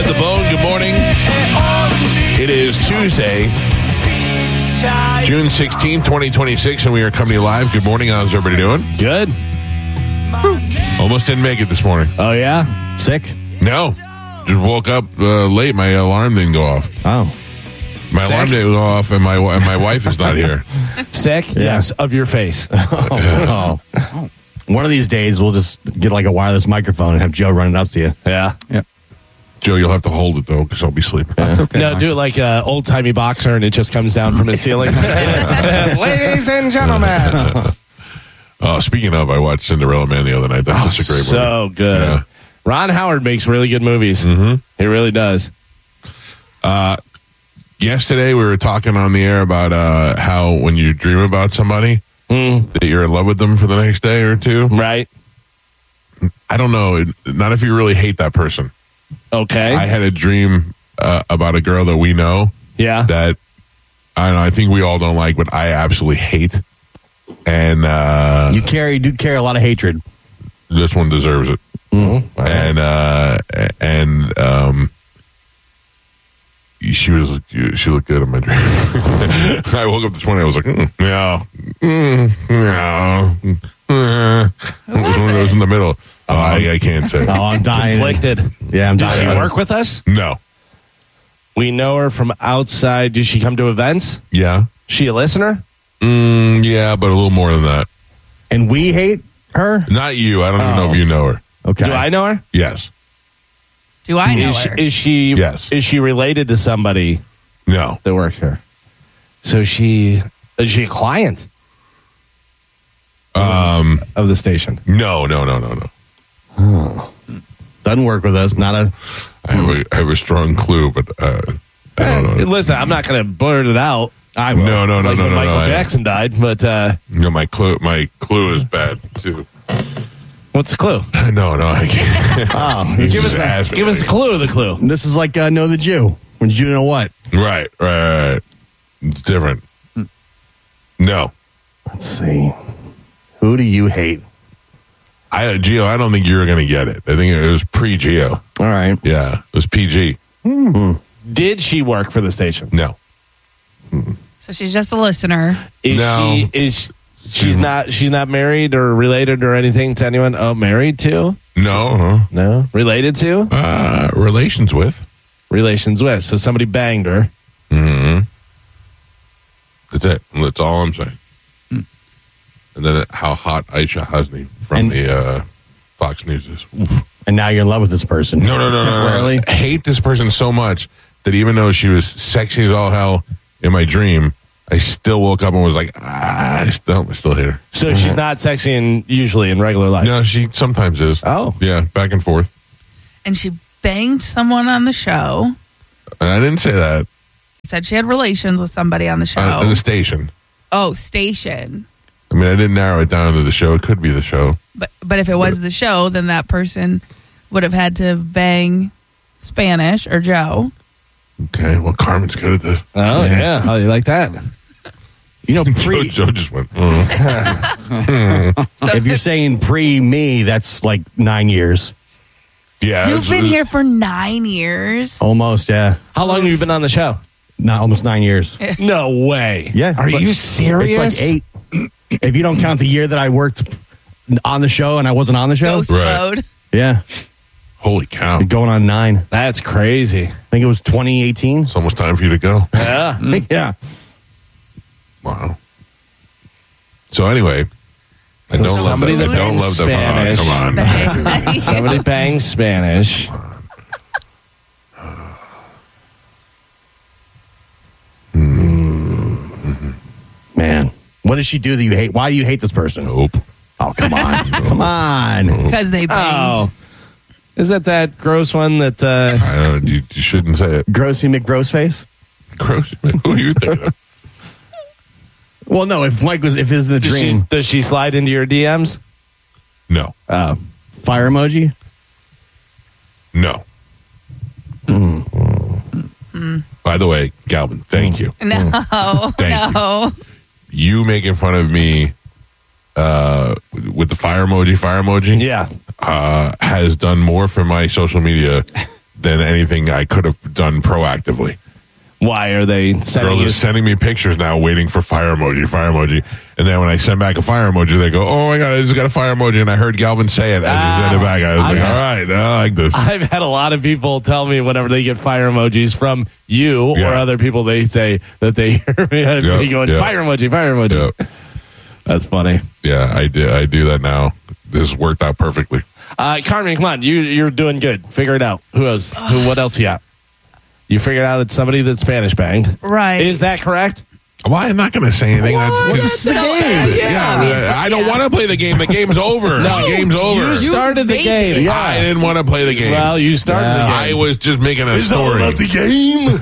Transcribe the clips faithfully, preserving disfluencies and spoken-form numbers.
the phone. Good morning. It is Tuesday, June sixteenth, twenty twenty-six, and we are coming to you live. Good morning. How's everybody doing? Good. Almost didn't make it this morning. Oh, yeah? Sick? No. Just woke up uh, late. My alarm didn't go off. Oh. My Sick? alarm didn't go off, and my and my wife is not here. Sick? Yeah. Yes, of your face. Oh. One of these days, we'll just get like a wireless microphone and have Joe run it up to you. Yeah. Yeah. Joe, you'll have to hold it, though, because I'll be sleeping. That's okay. No, do it like an old-timey boxer, and it just comes down from the ceiling. Ladies and gentlemen. Uh, speaking of, I watched Cinderella Man the other night. That's such a great movie. So good. Yeah. Ron Howard makes really good movies. Mm-hmm. He really does. Uh, yesterday, we were talking on the air about uh, how when you dream about somebody, Mm, that you're in love with them for the next day or two. right? I don't know. Not if you really hate that person. Okay. I had a dream uh, about a girl that we know yeah. that I don't know, I think we all don't like, but I absolutely hate. And uh, You carry do carry a lot of hatred. this one deserves it. Mm-hmm. And uh, and um, she was she looked good in my dream. I woke up this morning. I was like, mm, yeah, mm, yeah. Mm. It was one of those in the middle. Oh, I, I can't say. Oh, I'm dying. Conflicted. Yeah, I'm Does she dying. work with us? No. We know her from outside. Does she come to events? Yeah. She a listener? Mm, yeah, but a little more than that. And we hate her? Not you. I don't even know Oh. if you know her. Okay. Do I know her? Yes. Do I know is, her? she, is she Yes. is she related to somebody No. that works here? So she is she a client Um. of the station? No. No. No. No. No. Doesn't work with us. Not a. I have a, I have a strong clue, but uh, I don't know. Listen, I'm not going to blurt it out. I will. No. No. No. Like No. when No. Michael no, I- Jackson died, but uh, No. My clue. My clue is bad too. what's the clue? No. No. I can't. Oh, It's Give us just ask me. give us a clue. The clue. this is like uh, Know the Jew. When did you know what? Right. Right. Right. It's different. No. Let's see. Who do you hate? I Geo. I don't think you're going to get it. I think it was pre-Geo. All right. Yeah. It was P G. Did she work for the station? No. So she's just a listener. Is No. she is she's not she's not married or related or anything to anyone? Oh, married to? No. No. Related to? Uh, relations with. Relations with. So somebody banged her. Mm-hmm. That's it. That's all I'm saying. And then how hot Aisha Hasni from And- the uh, Fox News is. And now you're in love with this person. No, no, no, no, no, Temporarily. no. I hate this person so much that even though she was sexy as all hell in my dream, I still woke up and was like, ah, I still, I still hate her. So she's not sexy in usually in regular life. No, she sometimes is. Oh. Yeah, back and forth. And she banged someone on the show. And I didn't say that. Said she had relations with somebody on the show. Uh, in the station. oh, station. I mean, I didn't narrow it down to the show. It could be the show. But but if it was the show, then that person would have had to bang Spanish or Joe. Okay, well, Carmen's good at this. Oh yeah. How do you like that? You know, Joe, pre. Joe just went, mm. So If you're saying pre me, that's like nine years. Yeah. you've it's- been here for nine years. Almost, yeah. How long have you been on the show? Not almost nine years. No way. Yeah. Are It's you like- serious? It's like eight. If you don't count the year that I worked on the show and I wasn't on the show. Ghost Right. mode. Yeah. Holy cow. Going on nine. That's crazy. I think it was twenty eighteen. It's almost time for you to go. Yeah. Yeah. Wow. So anyway, I So don't love somebody them. I that don't bangs love them. Spanish. Oh, come on. Bang. Somebody bangs Spanish. Man. What does she do that you hate? Why do you hate this person? Nope. Oh, come on. Come on. Because they banged. Oh. Is that that gross one that uh I don't, you, you shouldn't say it. Grossy McGrossface? Gross. Who are you thinking of? Well, no, if Mike was, if it's the does she, dream, does she slide into your D Ms? No. Oh. fire emoji? No. By the way, Galvin, thank you. No, Thank no. You making fun of me uh, with the fire emoji, fire emoji, Yeah. uh, has done more for my social media than anything I could have done proactively. Why are they sending Girls you? are sending me pictures now, waiting for fire emoji, fire emoji, and then when I send back a fire emoji, they go, "Oh my god, I just got a fire emoji," and I heard Galvin say it as he sent it back. I was I like, got- "All right, I like this." I've had a lot of people tell me whenever they get fire emojis from you or Yeah. other people, they say that they hear me and Yep, me going, yep. fire emoji, fire emoji. Yeah, That's funny. yeah, I do. I do that now. This worked out perfectly. Uh, Carmen, come on. You, you're doing good. Figure it out. Who else? Who? What else you got? You figured out it's somebody that's Spanish banged. Right. Is that correct? Well, I'm not going to say anything. That's, What? it's That's so obvious. Yeah, Obvious. I don't Yeah. want to play the game. The game's over. No. the game's over. You started the made game. it. Yeah. I didn't want to play the game. Well, you started the I game. was just making a story. game.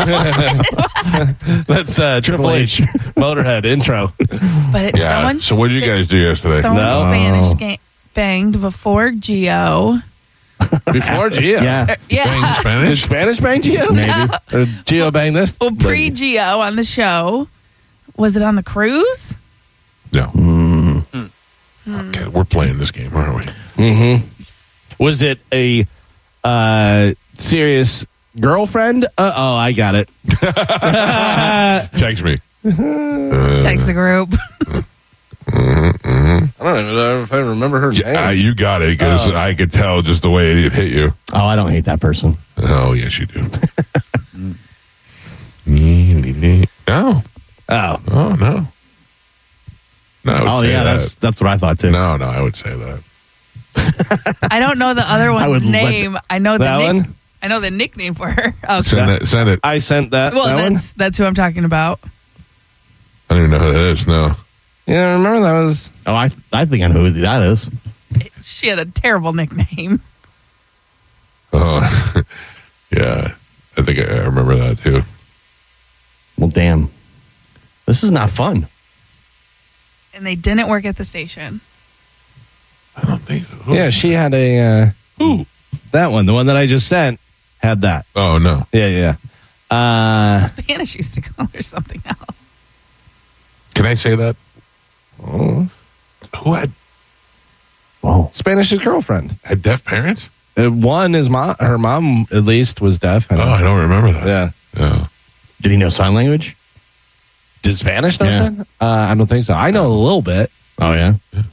That's uh, Triple H Motorhead intro. But yeah. someone, So what did you guys do yesterday? someone No. Spanish ga- banged before Gio. Before Gio. Yeah. Uh, yeah. Playing Did Spanish? Spanish bang Gio? Maybe. Or Gio bang this? Well, pre Gio on the show. Was it on the cruise? No. Mm. Okay, we're playing this game, aren't we? Mm-hmm. Was it a uh, serious girlfriend? Uh, oh, I got it. Text me. Text the group. I don't even know if I remember her name. Uh, you got it because Oh. I could tell just the way it hit you. Oh, I don't hate that person. Oh, yes, you do. no. Oh, Oh, no. No, I would Oh say yeah, that. that's that's what I thought too. No, no, I would say that. I don't know the other would one's let name. I know the That nick- one? I know the nickname for her. Oh, Send it. Send it. I sent that. well, that one? that's that's who I'm talking about. I don't even know who that is. No. Yeah, remember that was. Oh, I I think I know who that is. She had a terrible nickname. Oh, yeah. I think I, I remember that too. Well, damn, this is not fun. And they didn't work at the station. I don't think. Who? Yeah, she had a. Uh, Who? that one, the one that I just sent, had that. Oh no. Yeah, yeah. Uh, Spanish used to call her something else. Can I say that? oh, Who had Whoa. Spanish's girlfriend. had deaf parents? Uh, one is mom. Her mom, at least, was deaf. I Oh, know. I don't remember that. Yeah. Yeah. Did he know sign language? Did Spanish know Yeah. that? Uh, I don't think so. I know a little bit. Oh yeah.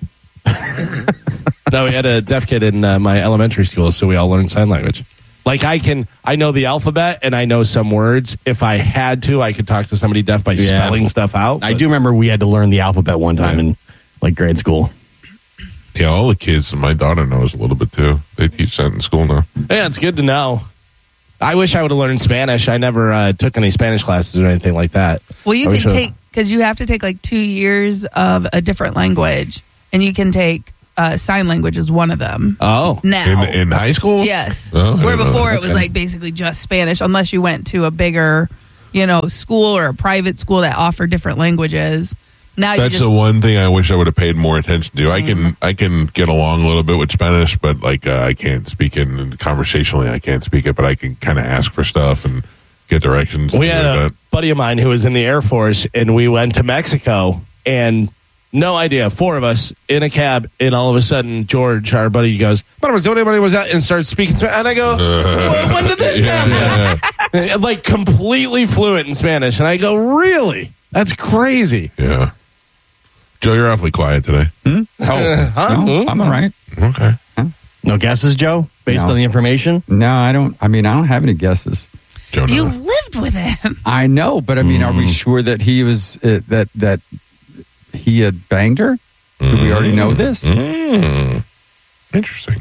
No, we had a deaf kid in uh, my elementary school, so we all learned sign language. Like I can, I know the alphabet and I know some words. If I had to, I could talk to somebody deaf by Yeah. spelling stuff out. I but- do remember we had to learn the alphabet one time Yeah. in like grade school. Yeah, all the kids, my daughter knows a little bit too. They teach that in school now. Yeah, it's good to know. I wish I would have learned Spanish. I never uh, took any Spanish classes or anything like that. Well, you I can wish I- take because you have to take like two years of a different language, and you can take uh, sign language as one of them Oh, now. In in high school? Yes. Oh, I Where didn't know before that. it was Okay. like basically just Spanish, unless you went to a bigger, you know, school or a private school that offered different languages. Now you That's just the one thing I wish I would have paid more attention to. I can I can get along a little bit with Spanish, but like uh, I can't speak it and conversationally. I can't speak it, but I can kind of ask for stuff and get directions. And we had things a like that. buddy of mine who was in the Air Force, and we went to Mexico, and no idea, four of us in a cab, and all of a sudden, George, our buddy, goes, "What was anybody was that?" and starts speaking Spanish, and I go, "Well, when did this Yeah, happen?" yeah, yeah. like completely fluent in Spanish, and I go, "Really? That's crazy." Yeah. Joe, you're awfully quiet today. Oh, Huh? no, I'm all right. Okay. No guesses, Joe? Based No. on the information? No, I don't. I mean, I don't have any guesses. Joe, you no. lived with him. I know, but I mean, are we sure that he was uh, that that he had banged her? Do we already know this? Mm. Interesting.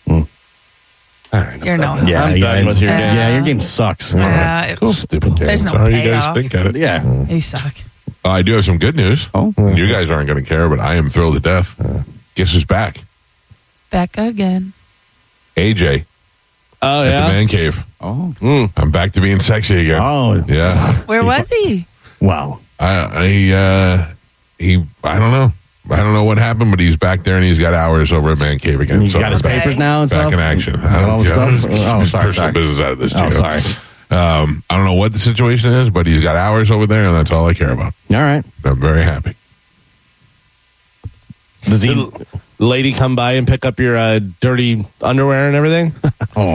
All right, You're no. Yeah, I'm yeah, done with your Yeah. game. Yeah, your game sucks. Uh, it- Cool. Stupid game. There's no Sorry you guys payoff. think at it. Yeah. You suck. Uh, I do have some good news. Oh, You guys aren't going to care, but I am thrilled to death. Guess who's back? Back again. A J Oh at the yeah. man cave. oh, Mm. I'm back to being sexy again. Oh, Yeah. Where was he? wow. I, I, uh, he, I don't know. I don't know what happened, but he's back there and he's got hours over at Man Cave again. And he's So got his Okay. papers now and back stuff? in action. I And don't all the yeah, stuff? it's- Oh, it's sorry, personal sorry. business out of this. Oh, Gio. sorry. Um, I don't know what the situation is, but he's got hours over there, and that's all I care about. All right. I'm very happy. Does he? Did the lady come by and pick up your uh, dirty underwear and everything? Oh.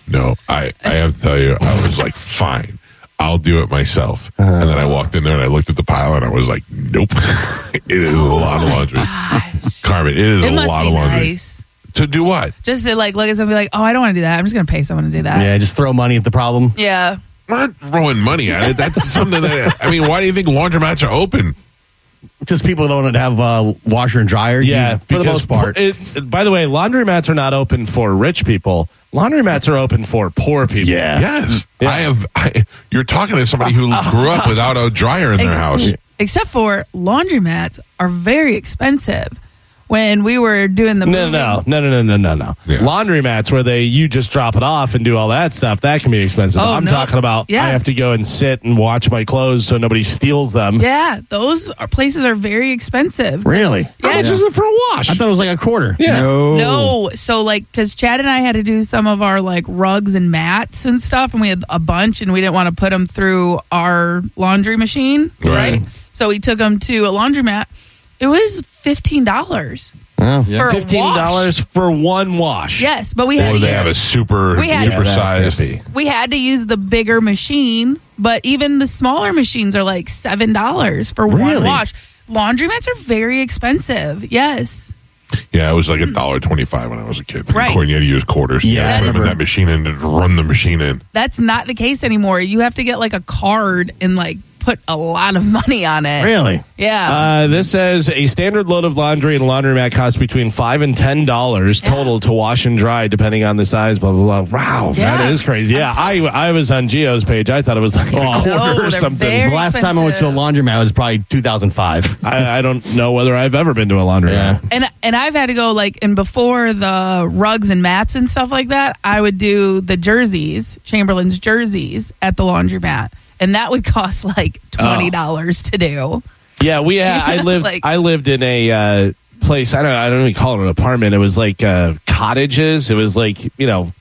No, I, I have to tell you, I was like, fine, I'll do it myself. Uh, and then I walked in there and I looked at the pile and I was like, nope. It is a lot of laundry. Gosh. Carmen, it is It a must lot be of laundry. nice. To do what? Just to like look at something like, oh, I don't want to do that. I'm just going to pay someone to do that. Yeah, just throw money at the problem. Yeah. I'm not throwing money at it. That's something that, I mean, why do you think laundromats are open? Because people don't have uh, washer and dryer. Yeah, for the because most part. It, by the way, laundromats are not open for rich people. Laundromats are open for poor people. Yeah. Yes. Yeah. I have, I, you're talking to somebody who grew up without a dryer in their Ex- house. Except for laundromats are very expensive. When we were doing the No, movie, no, no, no, no, no, no. Yeah. Laundromats where they you just drop it off and do all that stuff. That can be expensive. Oh, I'm no. talking about Yeah. I have to go and sit and watch my clothes so nobody steals them. Yeah, those are, places are very expensive. Really? How Yeah. much is it for a wash? I thought it was like a quarter. Yeah. No. No, so like, because Chad and I had to do some of our like rugs and mats and stuff, and we had a bunch, and we didn't want to put them through our laundry machine, Right. right? So we took them to a laundromat. It was fifteen dollars Oh. for a Fifteen dollars wash. for one wash. Yes, but we had Or to they use, have a super, We had- super Yeah, that sized. can't be. we had to use the bigger machine, but even the smaller machines are like seven dollars for one Really? wash. Laundromats are very expensive. Yes. Yeah, it was like a dollar twenty-five when I was a kid. Right. According, you had to use quarters. Yeah, Yeah, I put them in remember. that machine and just run the machine in. That's not the case anymore. You have to get like a card and like put a lot of money on it. Really? Yeah. Uh, this says a standard load of laundry in a laundromat costs between five and ten dollars total to wash and dry, depending on the size. Blah blah blah. Wow, Yeah. that is crazy. Yeah, I I was on Geo's page. I thought it was like a Oh. quarter No, or they're something. very- The last time I went to a laundromat was probably two thousand five. I, I don't know whether I've ever been to a laundromat. Yeah. and and I've had to go like and before the rugs and mats and stuff like that, I would do the jerseys, Chamberlain's jerseys at the laundromat. And that would cost like twenty dollars to do. Yeah, we. Uh, I lived. Like- I lived in a uh, place. I don't. I don't even call it an apartment. It was like uh, cottages. It was like you know,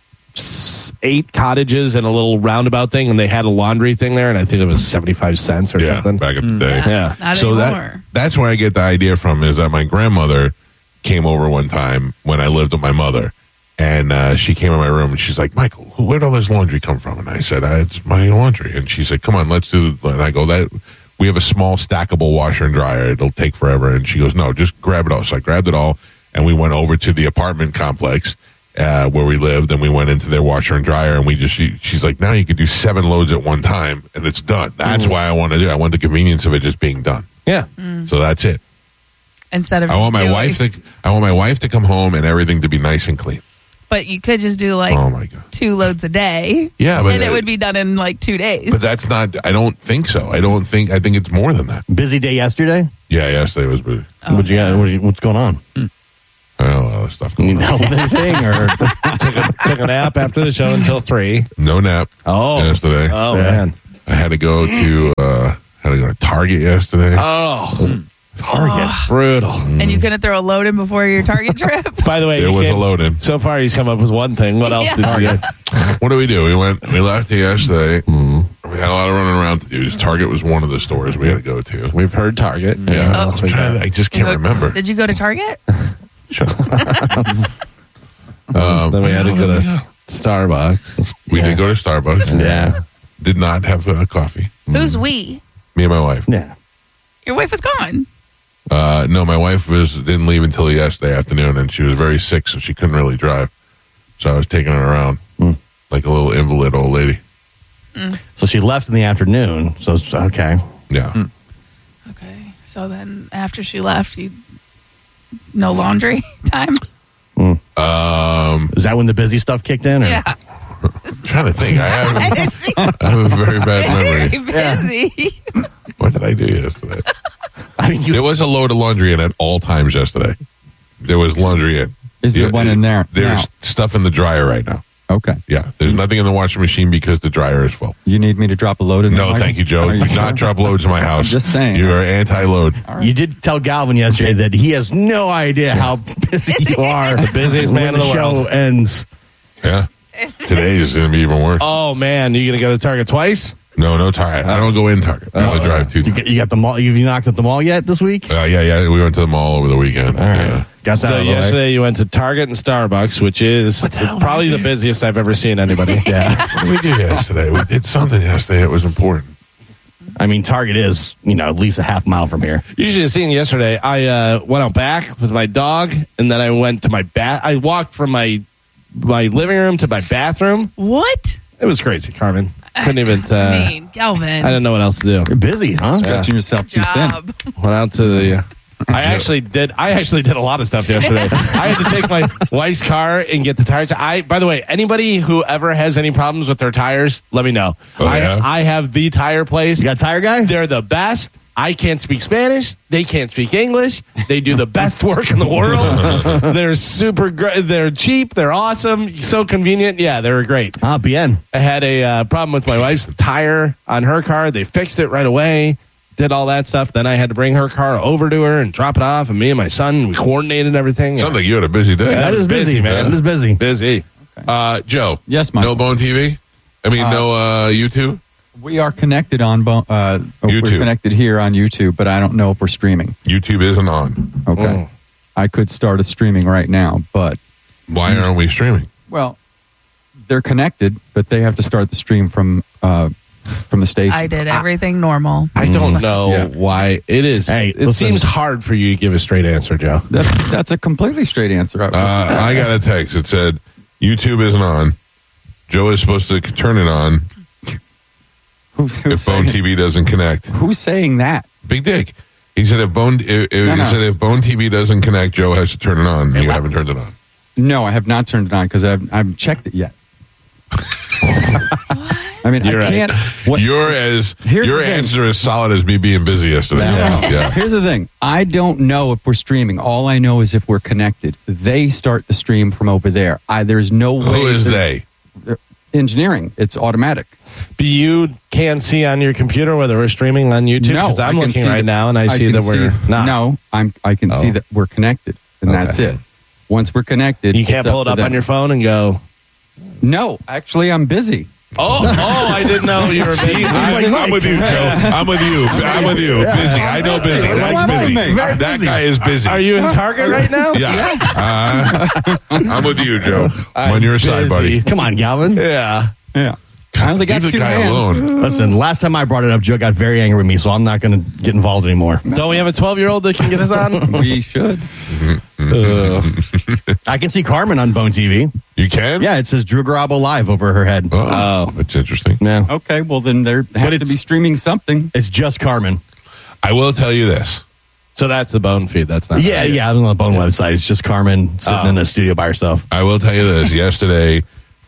s- eight cottages and a little roundabout thing, and they had a laundry thing there, and I think it was seventy five cents or Yeah, something. back in the day. Yeah. Not so anymore. that that's where I get the idea from. Is that my grandmother came over one time when I lived with my mother, and uh, she came in my room and she's like, "Michael, where'd all this laundry come from?" And I said, uh, "It's my laundry." And she said, "Come on, let's do." And I go, "That we have a small stackable washer and dryer. It'll take forever." And she goes, "No, just grab it all." So I grabbed it all, and we went over to the apartment complex uh, where we lived, and we went into their washer and dryer, and we just she, she's like, "Now you can do seven loads at one time, and it's done." That's why I want to do it. I want the convenience of it just being done. Yeah. So that's it. Instead of I want my doing- wife to. I want my wife to come home and everything to be nice and clean. But you could just do like Oh my god! two loads a day. Yeah, but and it that- would be done in like two days. But that's not. I don't think so. I don't think. I think it's more than that. Busy day yesterday? Yeah, yesterday was busy. Oh, What you got? What you, what's going on? I know a lot of stuff You going on. know anything? Or took, a, took a nap after the show until three. No nap Oh. yesterday. Oh Yeah. man. I had to go to. uh Had to go to Target yesterday. Oh. Target. Brutal. and you couldn't throw a load in before your Target trip. By the way, There you was a can't- load in. So far, he's come up with one thing. What else Yeah. did you get? What do we do? We went. We left here yesterday. Mm-hmm. We had a lot of running around to do. Just Target was one of the stores we had to go to. We've heard Target. Yeah, What Oh. else I'm we trying got? to- I just can't Go- remember. Did you go to Target? Um, Then we had to go to Starbucks. we did go to Starbucks. Yeah. Did not have uh, coffee. Who's we? Me and my wife. Yeah. Your wife was gone. Uh, no, my wife was didn't leave until yesterday afternoon, and she was very sick, so she couldn't really drive. So I was taking her around Hmm. like a little invalid old lady. So she left in the afternoon. So it's okay. Yeah, Okay. So then after she left, you no laundry time? um, Is that when the busy stuff kicked in? Or? Yeah. I'm trying to think. I have, I have a very bad Very memory. busy. What did I do yesterday? I mean, you, There was a load of laundry in at all times yesterday. There was laundry in. Is there Yeah, one in there? There's now? stuff in the dryer right now. Okay. Yeah, there's nothing in the washing machine because the dryer is full. You need me to drop a load in there? No, Michael? thank you, Joe. Are Do sure? not drop loads in my house. just saying. You are anti-load. you did tell Galvin yesterday that he has no idea how busy you are. The busiest man when in the the show world. ends. Yeah. Today is going to be even worse. Oh man, you gonna go to Target twice? No, no Target. I don't go in Target. I only drive two. You, get, you got the mall? Have you knocked at the mall yet this week? Uh, yeah, yeah. We went to the mall over the weekend. All right. Yeah. Got that So out of the way. yesterday you went to Target and Starbucks, which is probably the busiest I've ever seen anybody. Yeah. What did we do yesterday? We did something yesterday. It was important. I mean, Target is, you know, at least a half mile from here. You should have seen yesterday. I uh, went out back with my dog, and then I went to my bath. I walked from my my living room to my bathroom. What? It was crazy, Carmen. Couldn't even. Uh, I mean, Galvin. I didn't know what else to do. You're busy, huh? Stretching yourself Good too thin. job. Went out to the. I actually did. I actually did a lot of stuff yesterday. I had to take my wife's car and get the tires. I, by the way, anybody who ever has any problems with their tires, let me know. Oh, I, yeah? I have the tire place. You got a tire guy? They're the best. I can't speak Spanish. They can't speak English. They do the best work in the world. They're super great. They're cheap. They're awesome. So convenient. Yeah, they were great. Ah, bien. I had a uh, problem with my wife's tire on her car. They fixed it right away. Did all that stuff. Then I had to bring her car over to her and drop it off. And me and my son, we coordinated everything. Sounds like you had a busy day. That was is busy, busy, man. man. That is busy. Busy. Uh, Joe. Yes, Mike. No Bone T V? I mean, no uh, YouTube? We are connected on Bo- uh, YouTube. We're connected here on YouTube, but I don't know if we're streaming. YouTube isn't on. Okay. Mm. I could start a streaming right now, but Why aren't we streaming? well, they're connected, but they have to start the stream from uh, from the station. I did everything normal. I don't know Yeah. why it is. Hey, it listen. seems hard for you to give a straight answer, Joe. That's that's a completely straight answer. Uh, I got a text. It said, YouTube isn't on. Joe is supposed to turn it on who's, who's, if Bone saying, T V doesn't connect. who's saying that? Big Dick. He said if Bone if, if, No, he no. said if Bone T V doesn't connect, Joe has to turn it on. You haven't turned it on. No, I have not turned it on because I've I've checked it yet. I mean, You're I right. can't. What, Your as Here's your the thing. answer is solid as me being busy yesterday. No, no. Yeah. Here's the thing. I don't know if we're streaming. All I know is if we're connected. They start the stream from over there. I, there's no way. Who is to- they? Engineering. It's automatic. But you can see on your computer whether we're streaming on YouTube. No, Because I'm I can looking see right that- now and I, see can that we're not. No, I'm. I can see Oh. that we're connected, and Okay. that's it. Once we're connected, You can't it's pull it to up them. on your phone and go, No, actually, I'm busy. oh, oh, I didn't know you were busy. I'm, I'm with you, Joe. I'm with you. I'm with you. Busy. I know busy. That's busy. Very That busy. guy is busy. Are you in Target right now? Yeah. Uh, I'm with you, Joe. I'm on your side, buddy. Come on, Galvin. Yeah. Yeah, I only got Leave the two guy hands. alone. Listen, last time I brought it up, Joe got very angry with me, so I'm not going to get involved anymore. Don't we have a twelve-year-old that can get us on? We should. I can see Carmen on Bone T V. You can? Yeah, it says Drew Garabo live over her head. Oh, that's interesting. Yeah. Okay, well then there have to it's- be streaming something. It's just Carmen. I will tell you this. So that's the bone feed. That's not. Yeah, yeah, on the Bone website. It's just Carmen sitting Oh. in the studio by herself. I will tell you this. Yesterday,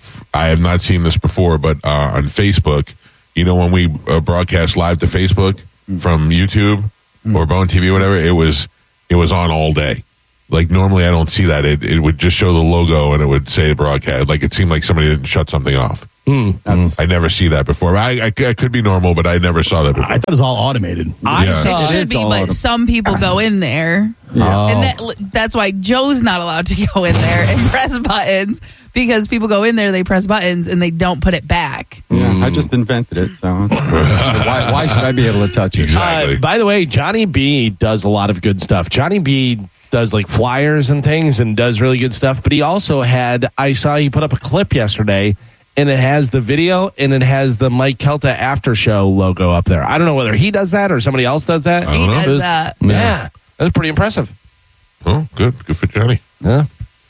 I have not seen this before, but uh, on Facebook, you know, when we uh, broadcast live to Facebook from YouTube or Bone T V, whatever, it was it was on all day. Like normally, I don't see that. It it would just show the logo and it would say broadcast. Like it seemed like somebody didn't shut something off. That's, I never see that before. I, I, I could be normal, but I never saw that before. I thought it was all automated. I Yeah. saw It It should is be, all but auto- some people go in there. yeah. And that, that's why Joe's not allowed to go in there and press buttons because people go in there, they press buttons, and they don't put it back. Yeah, I just invented it, so why, why should I be able to touch it? Exactly. Uh, by the way, Johnny B does a lot of good stuff. Johnny B does like flyers and things and does really good stuff. But he also had, I saw he put up a clip yesterday and it has the video and it has the Mike Kelta after show logo up there. I don't know whether he does that or somebody else does that. I He don't know. does It was- that. Yeah, that's pretty impressive. Oh, good. Good for Johnny. Yeah.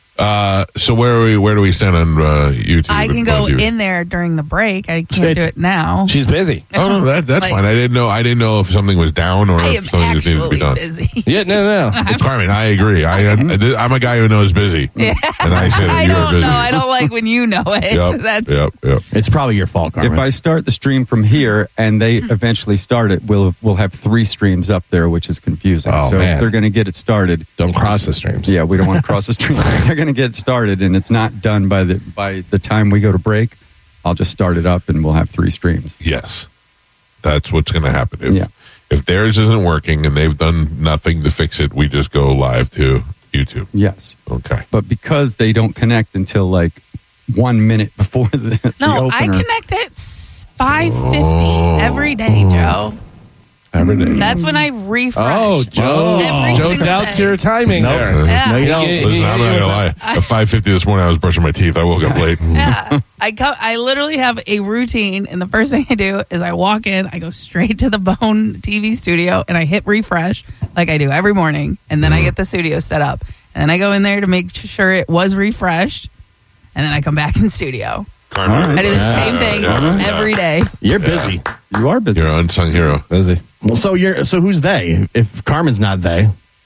Uh, so where are we? Where do we stand on uh, YouTube? I can and go Bone T V? in there during the break. I can't It's- do it now. She's busy. Oh no, that, that's Like- fine. I didn't know. I didn't know if something was down or I if am something just needed to be actually done. busy. Yeah, no, no, no. It's Carmen. I agree. I, I'm a guy who knows busy, Yeah. and I say that I you're don't busy. know. I don't like when you know it. Yep, That's yep, yep. It's probably your fault, Carmen. If I start the stream from here and they eventually start it, we'll we'll have three streams up there, which is confusing. Oh, so man. if they're going to get it started. Don't cross the streams. Yeah, we don't want to cross the stream. They're going to get it started, and it's not done by the by the time we go to break. I'll just start it up, and we'll have three streams. Yes, that's what's going to happen. If, Yeah. if theirs isn't working and they've done nothing to fix it, we just go live to YouTube. Yes, Okay. but because they don't connect until like one minute before the, the no. I opener. connect at s- five fifty every day, Joe. Every day. That's when I refresh. Oh, Joe. Every Joe single doubts day. your timing Nope. there. Yeah. No, you don't. He- Listen, he- I'm not he gonna was- lie. At five fifty this morning, I was brushing my teeth. I woke up late. Yeah, I come. I literally have a routine, and the first thing I do is I walk in, I go straight to the Bone T V studio, and I hit refresh like I do every morning, and then I get the studio set up, and then I go in there to make sure it was refreshed, and then I come back in studio. Carmen, I do the Yeah. same thing Yeah. every day. You're busy. You are busy. You're an unsung hero. Busy. Well, so you're so who's they? If Carmen's not they,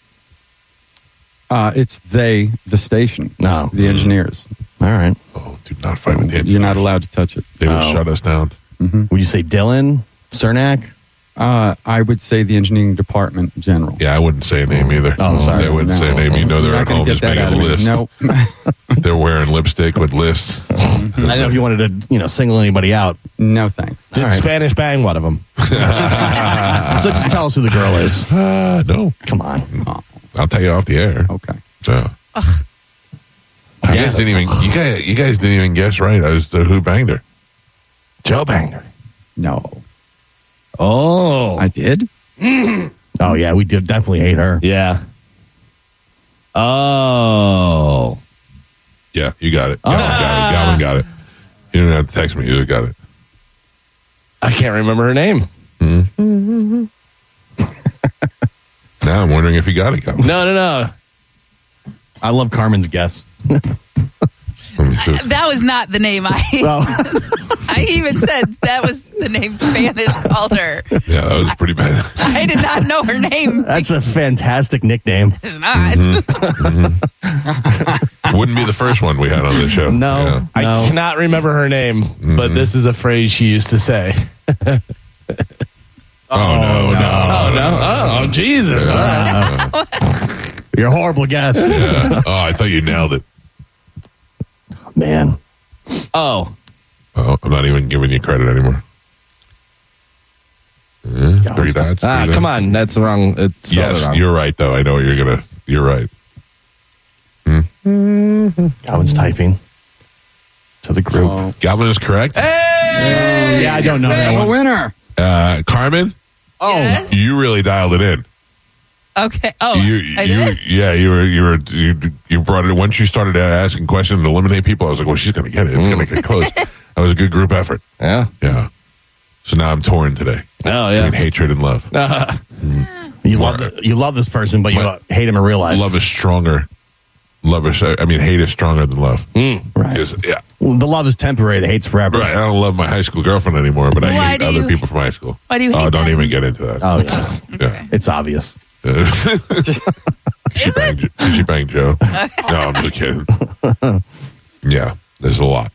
Uh, it's they, the station. No. The engineers. all right. Oh, do not fight with him. You're not allowed to touch it. They will Oh. shut us down. Would you say Dylan, Cernak? Uh, I would say the engineering department in general. Yeah, I wouldn't say a name either. Oh, sorry. I wouldn't No. say a name. You know they're You're at not gonna home get just that making out of me. lists. Nope. They're wearing lipstick with lists. I didn't know if you wanted to, you know, single anybody out. No, thanks. Did All right. Spanish Bang one of them? So just tell us who the girl is. Uh, no, Come on. Oh, I'll tell you off the air. okay. Yeah. You Yeah. guys didn't even. You guys. You guys didn't even guess right. I was the who banged her. Joe banged her. No. Oh. I did? Oh yeah, we did definitely hate her. yeah. Oh. Yeah, you got it. Goblin got it. Goblin got it. You didn't have to text me. You just got it. I can't remember her name. Now I'm wondering if you got it, Goblin. No, no, no. I love Carmen's guess. Let me see. That was not the name I. Well, I even said that was the name Spanish called her. Yeah, that was pretty bad. I did not know her name. that's a fantastic nickname. It's not. Wouldn't be the first one we had on this show. No. Yeah. I No. cannot remember her name, but this is a phrase she used to say. Oh, no, no. Oh, no. Oh, Jesus. All right. You're a horrible guess. Yeah. Oh, I thought you nailed it. Man. Oh. Oh, I'm not even giving you credit anymore. Yeah, three dots. Ah, three come dots. on. That's wrong. It's spelled Yes, wrong. you're right, though. I know what you're going to. You're right. Calvin's typing to the group. Oh. Galvin is correct. Yeah, I don't know that The one. winner. Uh, Carmen, Yes. you really dialed it in. Okay. Oh, you, I you, did. yeah, you were, you were, you, you brought it. Once you started asking questions to eliminate people, I was like, well, she's going to get it. It's going to get close. That was a good group effort. Yeah. Yeah. So now I'm torn today Oh, between yeah. hatred and love. You love the, you love this person, but you What? hate him in real life. Love is stronger. Love is, I mean, hate is stronger than love. Right. Because, yeah. Well, the love is temporary. The hate's forever. Right. I don't love my high school girlfriend anymore, but I Why hate do other you- people from high school. Why do you Oh, hate don't them? even get into that. Oh yeah, Yeah. it's obvious. she, banged, she banged Joe. No, I'm just kidding. Yeah, there's a lot.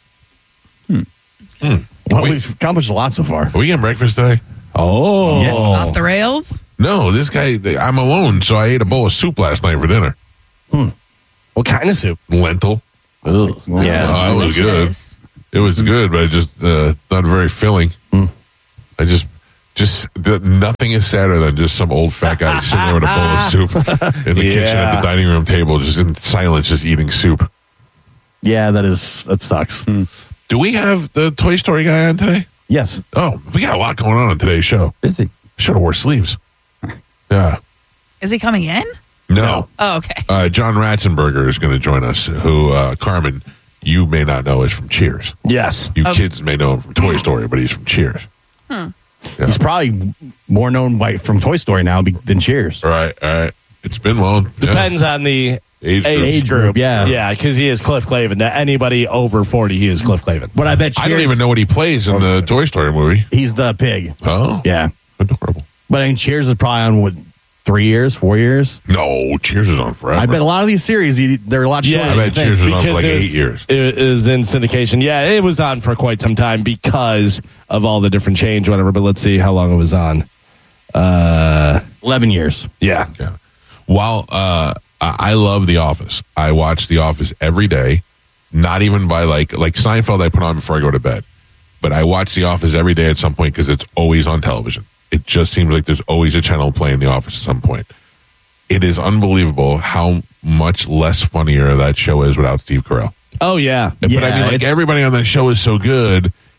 Well, Wait. we've accomplished a lot so far. Are we getting breakfast today? Oh. Yeah. Off the rails. No, this guy, I'm alone, so I ate a bowl of soup last night for dinner. What kind of soup? Lentil. Ooh. Yeah. Oh, it was good. Delicious. It was good, but just uh, not very filling. I just, just the, nothing is sadder than just some old fat guy sitting there with a bowl of soup in the kitchen at Yeah. the dining room table, just in silence, just eating soup. Yeah, that is that sucks. Do we have the Toy Story guy on today? Yes. Oh, we got a lot going on on today's show. Busy. Should have wore sleeves. Yeah. Is he coming in? No. Oh, okay. Uh, John Ratzenberger is going to join us, who, uh, Carmen, you may not know is from Cheers. Yes. You Oh. kids may know him from Toy Story, but he's from Cheers. Yeah. He's probably more known by from Toy Story now be- than Cheers. All right, all right. It's been long. Yeah. Depends on the Age group. Age group, yeah. Yeah, because he is Cliff Clavin. To anybody over forty, he is Cliff Clavin. But I bet Cheers, I don't even know what he plays in the Toy Story movie. he's the pig. Oh, Yeah. adorable. But I mean, Cheers is probably on what three years, four years. No, Cheers is on forever. I bet a lot of these series you- they're a lot shorter. I than bet you think. Cheers was on for Because like it eight was- years. It is in syndication. Yeah, it was on for quite some time because of all the different change, whatever. But let's see how long it was on. Uh, Eleven years. yeah. Yeah. While uh, I I love The Office, I watch The Office every day. Not even by like like Seinfeld, I put on before I go to bed, but I watch The Office every day at some point because it's always on television. It just seems like there's always a channel playing The Office at some point. It is unbelievable how much less funnier that show is without Steve Carell. Oh yeah. But I Yeah, mean, like it's- everybody on that show is so good.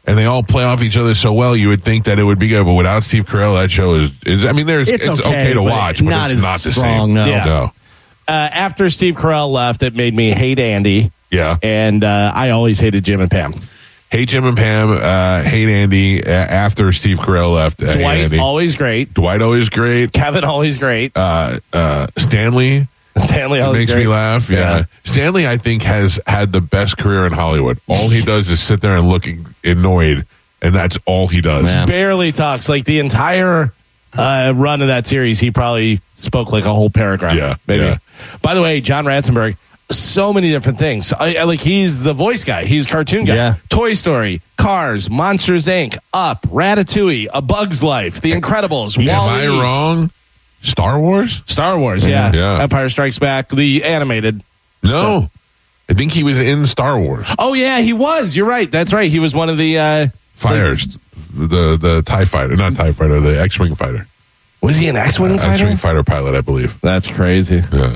and they all play off each other so well, you would think that it would be good. But without Steve Carell, that show is, is I mean, there's It's it's, okay, okay, to but watch, but not it's as not the strong, same. no. Yeah. no. Uh, after Steve Carell left, it made me hate Andy. Yeah. And uh, I always hated Jim and Pam. Hate Jim and Pam, uh, hate Andy uh, after Steve Carell left. Uh, Dwight, Andy. always great. Dwight, always great. Kevin, always great. Uh, uh, Stanley. Stanley, It always makes great. me laugh. Yeah. Yeah. Stanley, I think, has had the best career in Hollywood. All he does is sit there and look annoyed, and that's all he does. Man. Barely talks. Like the entire uh, run of that series, he probably spoke like a whole paragraph. Yeah, Maybe. yeah. By the way, John Ratzenberg, so many different things. I, I, like he's the voice guy. He's cartoon guy. Yeah. Toy Story, Cars, Monsters, Incorporated, Up, Ratatouille, A Bug's Life, The Incredibles, Am Wall-E. I wrong? Star Wars? Star Wars, yeah. Yeah. Empire Strikes Back, the animated. No. I think he was in Star Wars. Oh, yeah, he was. You're right. That's right. He was one of the... Uh, Fighters. The the TIE fighter. Not TIE fighter, the X-Wing fighter. was he an X-Wing Uh, fighter? X-Wing fighter pilot, I believe. That's crazy. Yeah.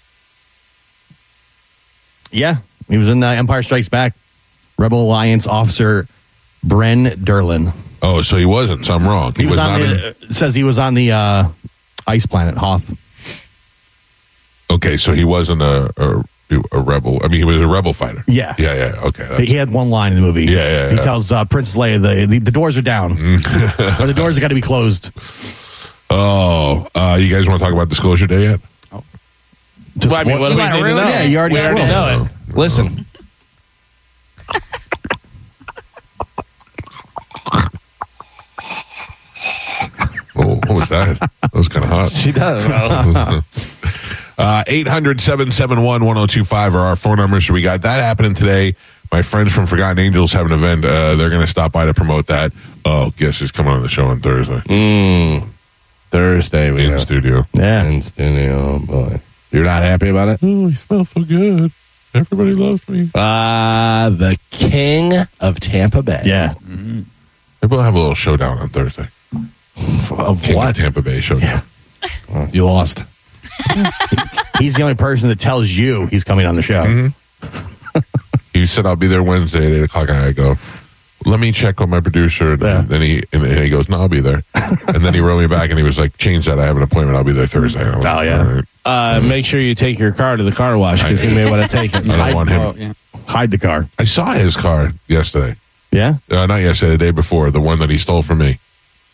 Yeah, he was in uh, Empire Strikes Back. Rebel Alliance officer Bren Derlin. Oh, so he wasn't. So I'm wrong. He, was, on not in- the. It says he was on the uh, ice planet Hoth. Okay, so he wasn't a, a a rebel. I mean, he was a rebel fighter. Yeah. Yeah, yeah. Okay. that's- He had one line in the movie. Yeah, yeah, He yeah. tells uh, Princess Leia the, the the doors are down, or the doors have got to be closed. Oh, uh, you guys want to talk about Disclosure Day yet? Just Well, I mean, what- what do You we wanna need to ruin know? it? Yeah, you already we already spoiled know it. Listen. Oh, what was that? That was kind of hot. She does. Well, Uh, eight hundred, seven seven one, one oh two five are our phone numbers. So we got that happening today. My friends from Forgotten Angels have an event. Uh, they're going to stop by to promote that. Oh, guess who's coming on the show on Thursday mm, Thursday we in have studio. Yeah. in studio. Boy, you're not happy about it? Oh, he smells so good. Everybody loves me. Uh, the King of Tampa Bay. Yeah. Maybe we'll have a little showdown on Thursday. Of King what? of Tampa Bay showdown. Oh, you lost. He's the only person that tells you he's coming on the show. He said, I'll be there Wednesday at eight o'clock. And I go, let me check with my producer. And Yeah. then he and he goes, no, I'll be there. And then he wrote me back and he was like, change that. I have an appointment. I'll be there Thursday. And I was Oh, like, yeah. all right. Uh, make sure you take your car to the car wash because he may want to take it. I don't want him. Oh, yeah. Hide the car. I saw his car yesterday. Yeah. Uh, not yesterday, the day before, the one that he stole from me.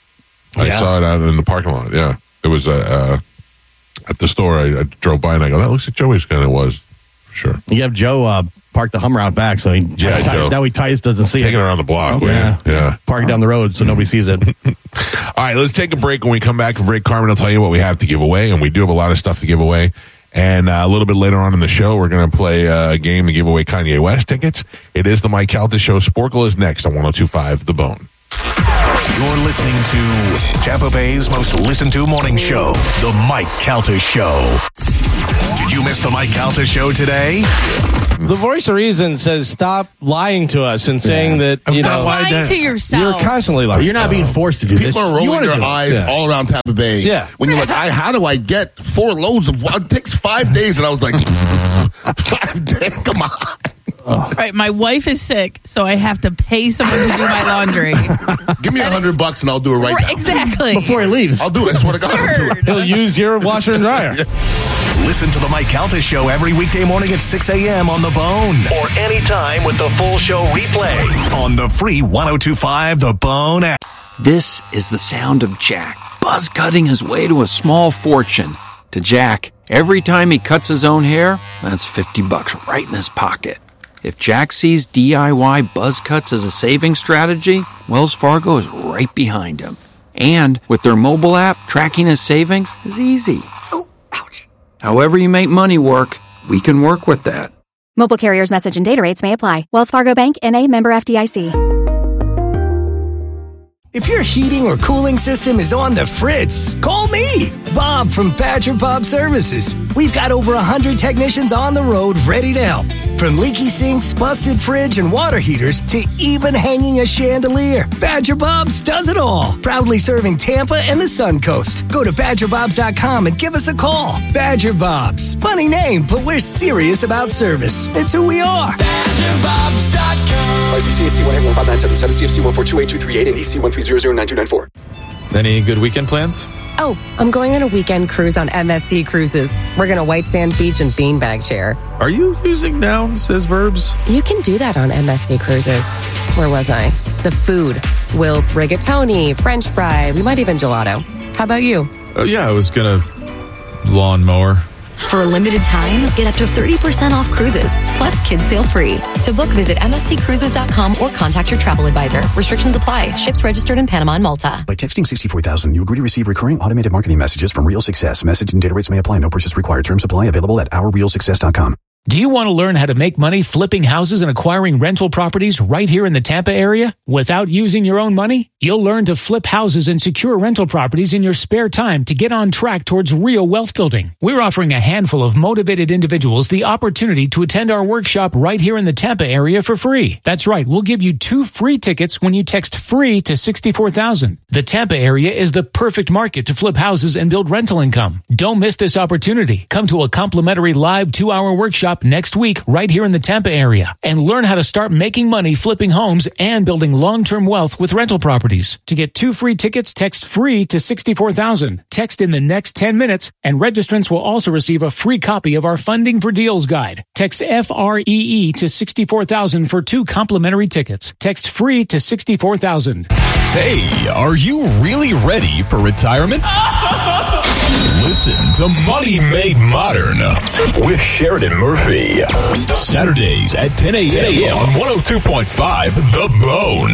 I Yeah. saw it out in the parking lot. Yeah. It was uh, uh, at the store. I, I drove by and I go, that looks like Joey's gun. It was, for sure. You have Joe uh, park the Hummer out back, so he Yeah, Joe. that way Titus doesn't see Taking it. it around the block. Yeah. Yeah. yeah. Park it down the road so nobody sees it. All right, let's take a break. When we come back from break, Carmen will tell you what we have to give away, and we do have a lot of stuff to give away. And uh, a little bit later on in the show, we're going to play uh, a game to give away Kanye West tickets. It is the Mike Calta Show. Sporkle is next on one oh two five The Bone. You're listening to Tampa Bay's most listened to morning show, The Mike Calta Show. Did you miss The Mike Calta Show today? The voice of reason says stop lying to us and saying that, you not know, lying. Lying to yourself. you're constantly lying. You're not being forced to do this. People are You rolling wanna their do it. eyes Yeah. all around Tampa Bay. Yeah. When you're like, I, how do I get four loads of? It takes five days, and I was like, five days. Come on. All right, my wife is sick, so I have to pay someone to do my laundry. Give me a hundred bucks, and I'll do it right now. Exactly. Before he leaves. I'll do it. I swear to God, I'll do it. Absurd. He'll use your washer and dryer. Listen to The Mike Calta Show every weekday morning at six a.m. on The Bone. Or anytime with the full show replay on the free one oh two five The Bone app. This is the sound of Jack, buzz cutting his way to a small fortune. To Jack, every time he cuts his own hair, that's fifty bucks right in his pocket. If Jack sees D I Y buzz cuts as a saving strategy, Wells Fargo is right behind him. And with their mobile app, tracking his savings is easy. Oh, ouch. However you make money work, we can work with that. Mobile carriers' message and data rates may apply. Wells Fargo Bank, N A, member F D I C. If your heating or cooling system is on the fritz, call me, Bob from Badger Bob Services. We've got over one hundred technicians on the road ready to help. From leaky sinks, busted fridge, and water heaters to even hanging a chandelier, Badger Bob's does it all. Proudly serving Tampa and the Sun Coast. Go to badger bobs dot com and give us a call. Badger Bob's. Funny name, but we're serious about service. It's who we are. badger bobs dot com. License C A C one eight one five nine seven seven, C F C one four two eight two three eight, and E C one three zero zero nine two nine four. Any good weekend plans? Oh, I'm going on a weekend cruise on M S C Cruises. We're going to White Sand Beach and Beanbag Chair. Are you using nouns as verbs? You can do that on M S C Cruises. Where was I? The food. We'll rigatoni, French fry, we might even gelato. How about you? Oh, yeah, I was going to lawnmower. For a limited time, get up to thirty percent off cruises, plus kids sail free. To book, visit M S C cruises dot com or contact your travel advisor. Restrictions apply. Ships registered in Panama and Malta. By texting sixty-four thousand, you agree to receive recurring automated marketing messages from Real Success. Message and data rates may apply. No purchase required. Terms apply. Available at our real success dot com. Do you want to learn how to make money flipping houses and acquiring rental properties right here in the Tampa area without using your own money? You'll learn to flip houses and secure rental properties in your spare time to get on track towards real wealth building. We're offering a handful of motivated individuals the opportunity to attend our workshop right here in the Tampa area for free. That's right. We'll give you two free tickets when you text FREE to sixty-four thousand. The Tampa area is the perfect market to flip houses and build rental income. Don't miss this opportunity. Come to a complimentary live two-hour workshop next week right here in the Tampa area and learn how to start making money flipping homes and building long-term wealth with rental properties. To get two free tickets, text FREE to sixty-four thousand. Text in the next ten minutes and registrants will also receive a free copy of our Funding for Deals guide. Text F R E E to sixty-four thousand for two complimentary tickets. Text FREE to sixty-four thousand. Hey, are you really ready for retirement? Listen to Money Made Modern with Sheridan Murphy. Saturdays at ten a.m. on one oh two point five The Bone.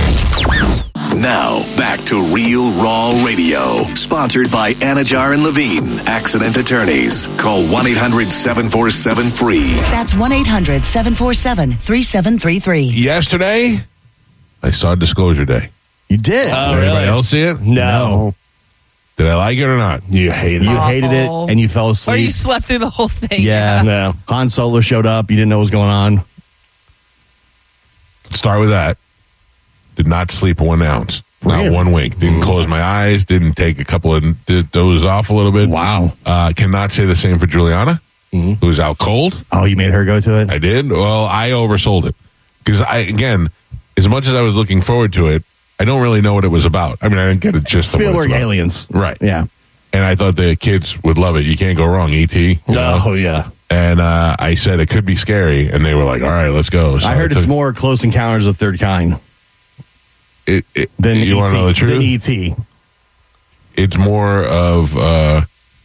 Now, back to Real Raw Radio. Sponsored by Anajar and Levine, Accident Attorneys. Call one eight hundred seven four seven free. That's one eight hundred seven four seven three seven three three. Yesterday, I saw Disclosure Day. You did? Oh, Did really? anybody else see it? No. Did I like it or not? You hated You it. hated it Awful. and you fell asleep. Or you slept through the whole thing. yeah. No. Han Solo showed up. You didn't know what was going on. Start with that. Did not sleep one ounce. Not Really? one wink. Didn't close my eyes. Didn't take a couple of, did doze off a little bit. Wow. Uh, cannot say the same for Juliana, who's out cold. Oh, you made her go to it? I did. Well, I oversold it. Because I, again, as much as I was looking forward to it, I don't really know what it was about. I mean, I didn't get it just the Spielberg aliens. Right. Yeah. And I thought the kids would love it. You can't go wrong, E T. you know? Oh, yeah. And uh, I said it could be scary, and they were like, "All right, let's go." So I heard took- it's more Close Encounters of the Third Kind It, it, than you E T. want to know the truth? Than E T. It's more of uh,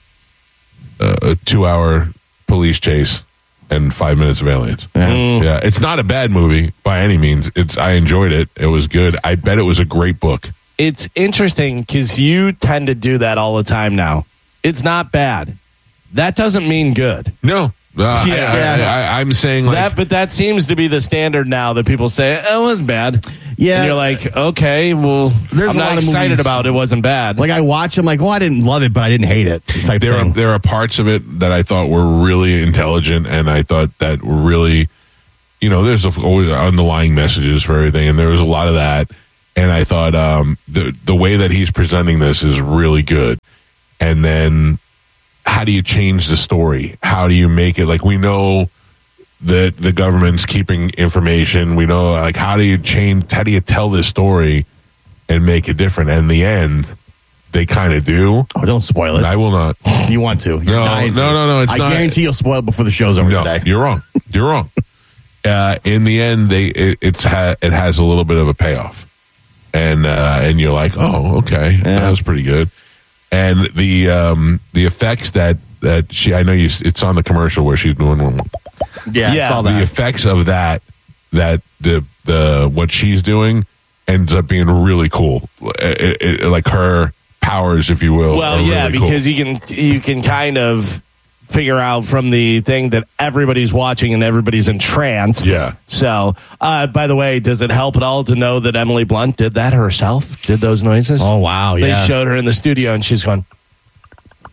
a two-hour police chase and five minutes of aliens. Yeah. Mm. Yeah, it's not a bad movie by any means. It's I enjoyed it. It was good. I bet it was a great book. It's interesting because you tend to do that all the time now. It's not bad. That doesn't mean good. No. Uh, Yeah. I, I, I, I'm saying like that, but that seems to be the standard now that people say, oh, it wasn't bad. Yeah. And you're like, okay, well, There's I'm a not lot of excited movies- about it wasn't bad. Like I watch them, like, well, I didn't love it, but I didn't hate it. Type there thing. are there are parts of it that I thought were really intelligent, and I thought that were really, you know, there's always underlying messages for everything, and there was a lot of that. And I thought um, the the way that he's presenting this is really good. And then, how do you change the story? How do you make it like we know that the government's keeping information? We know like how do you change? How do you tell this story and make it different? And in the end, they kind of do. Oh, don't spoil it. I will not. You want to? You're No, dying to. no, no, no, it's I not- guarantee you'll spoil it before the show's over No, today. you're wrong. You're wrong. Uh, in the end, they it, it's ha- it has a little bit of a payoff, and uh, and you're like, oh, okay, that was pretty good. And the um, the effects that that she, I know you, it's on the commercial where she's doing one. Yeah, I saw The that. effects of that that the the what she's doing ends up being really cool. It, it, it- like her powers, if you will. well, are yeah, really cool. because you can you can kind of figure out from the thing that everybody's watching and everybody's entranced. Yeah. So, uh, by the way, does it help at all to know that Emily Blunt did that herself? Did those noises? Oh wow, They yeah. showed her in the studio and she's going.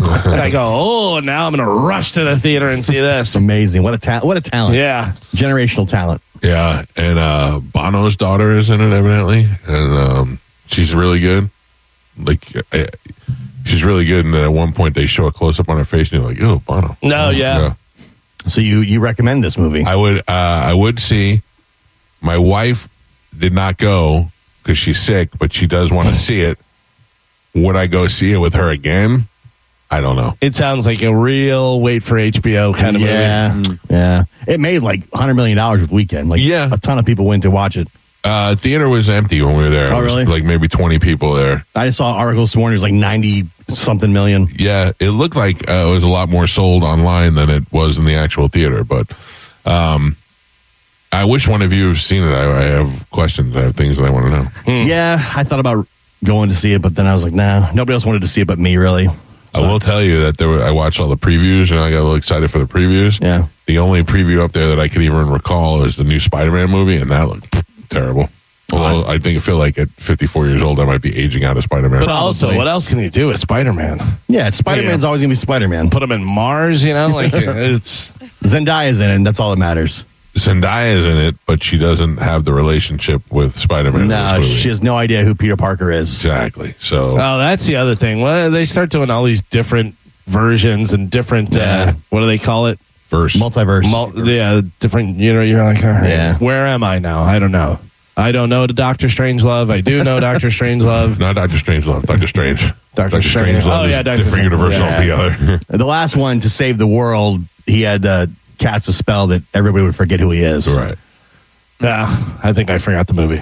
And I go, oh, now I'm going to rush to the theater and see this. Amazing. What a ta- what a talent. Yeah. Generational talent. Yeah, and uh, Bono's daughter is in it, evidently, and um, she's really good. Like, I, she's really good, and at one point they show a close-up on her face, and you're like, oh, Bono. No, oh, yeah. yeah. So you, you recommend this movie? I would, uh, I would see. My wife did not go because she's sick, but she does want to see it. Would I go see it with her again? I don't know. It sounds like a real wait for H B O kind of yeah, movie. Yeah. It made like one hundred million dollars with Weekend. Like, yeah. A ton of people went to watch it. Uh, theater was empty when we were there. Oh, It was really? like maybe twenty people there. I just saw articles this morning. It was like ninety-something million. Yeah, it looked like uh, it was a lot more sold online than it was in the actual theater. But um, I wish one of you have seen it. I, I have questions. I have things that I want to know. Hmm. Yeah, I thought about going to see it, but then I was like, nah, nobody else wanted to see it but me, really. I will tell you that there were, I watched all the previews and I got a little excited for the previews. Yeah. The only preview up there that I can even recall is the new Spider-Man movie, and that looked pff, terrible. Although I think I feel like at fifty-four years old, I might be aging out of Spider-Man. But also, what else can you do with Spider-Man? Yeah, Spider-Man's Yeah. always going to be Spider-Man. Put him in Mars, you know? Like, it's... Zendaya's in it, and that's all that matters. Zendaya is in it, but she doesn't have the relationship with Spider-Man. in No, this movie. she has no idea who Peter Parker is. Exactly. So, Oh, that's the other thing. Well, they start doing all these different versions and different, Yeah. uh, what do they call it? verse. Multiverse. Mul- yeah, different, you know, you're like, all right, Yeah. where am I now? I don't know. I don't know the Doctor Strangelove. I do know Doctor Strangelove. Not Doctor Strangelove, Doctor Strange. Doctor Strange. Strangelove. Oh, is yeah, Doctor different Strange. universe Yeah. altogether. The last one, to save the world, he had uh, cast a spell that everybody would forget who he is. Right. Yeah, I think I forgot the movie.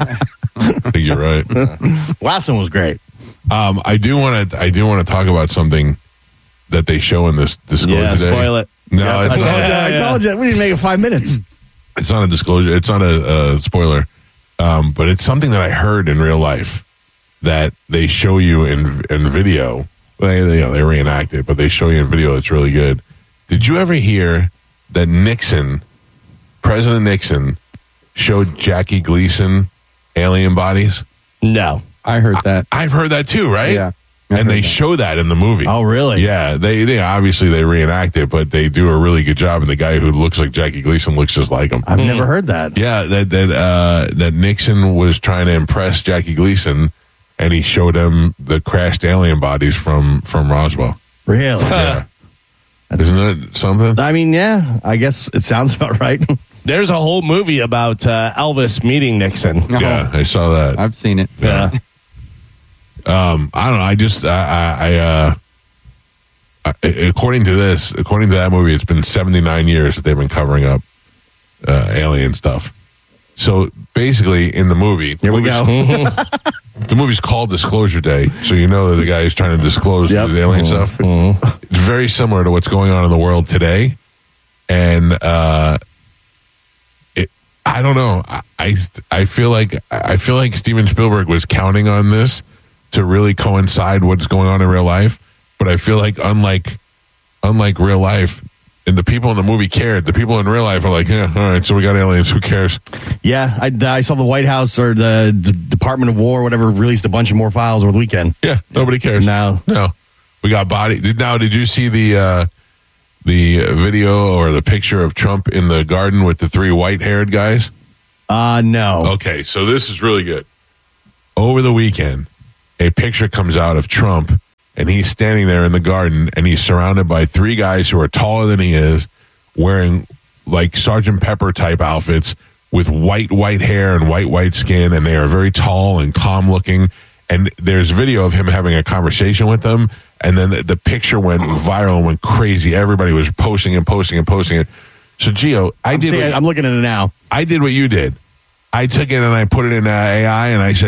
I think you're right. Last one was great. Um, I do want to. I do want to talk about something that they show in this disclosure. Yeah, day. spoil it. No, I it's told not. you. Yeah, I yeah. told you. We didn't make it five minutes. It's not a disclosure. It's not a, uh spoiler. Um, but it's something that I heard in real life that they show you in in video. They, they, you know, they reenact it, but they show you in video. It's really good. Did you ever hear that Nixon, President Nixon, showed Jackie Gleason alien bodies? No. I heard that. I, I've heard that too, right? Yeah. I And heard they that. show that in the movie. Oh, really? Yeah, they, they obviously they reenact it, but they do a really good job. And the guy who looks like Jackie Gleason looks just like him. I've never heard that. Yeah, that that uh, that Nixon was trying to impress Jackie Gleason, and he showed him the crashed alien bodies from from Roswell. Really? Yeah, isn't that something? I mean, yeah, I guess it sounds about right. There's a whole movie about uh, Elvis meeting Nixon. Yeah, I saw that. I've seen it. Yeah. Um, I don't know. I just I, I, I uh, I, according to this, according to that movie, it's been seventy-nine years that they've been covering up uh, alien stuff. So basically, in the movie, Here we go. the movie's called Disclosure Day, so you know that the guy is trying to disclose Yep. the alien stuff. It's very similar to what's going on in the world today, and uh, it. I don't know. I, I I feel like I feel like Steven Spielberg was counting on this to really coincide what's going on in real life, but I feel like unlike unlike real life, and the people in the movie cared. The people in real life are like, yeah, all right, so we got aliens. Who cares? Yeah, I, I saw the White House or the D- Department of War, whatever, released a bunch of more files over the weekend. Yeah, nobody cares. No. No, we got body. Did now? Did you see the uh, the video or the picture of Trump in the garden with the three white-haired guys? Uh, no. Okay, so this is really good. Over the weekend, a picture comes out of Trump, and he's standing there in the garden, and he's surrounded by three guys who are taller than he is, wearing like Sergeant Pepper type outfits with white, white hair and white, white skin, and they are very tall and calm looking. And there's video of him having a conversation with them, and then the, the picture went viral and went crazy. Everybody was posting and posting and posting it. So, Gio, I I'm, did. seeing, what, I'm looking at it now. I did what you did. I took it and I put it in uh, A I, and I said,